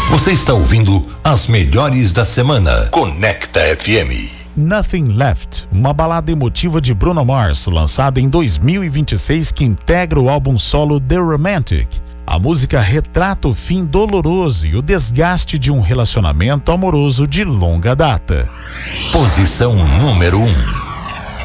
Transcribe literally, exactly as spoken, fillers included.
Você está ouvindo as melhores da semana. Conecta F M. Nothing Left, uma balada emotiva de Bruno Mars, lançada em dois mil e vinte e seis, que integra o álbum solo The Romantic. A música retrata o fim doloroso e o desgaste de um relacionamento amoroso de longa data. Posição número um.